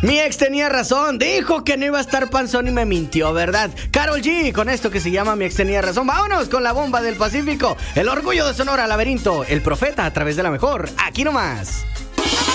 Mi ex tenía razón, dijo que no iba a estar panzón y me mintió, ¿verdad? Karol G, con esto que se llama Mi ex tenía razón. Vámonos con la bomba del Pacífico, el orgullo de Sonora, Laberinto, el profeta a través de la mejor, aquí nomás.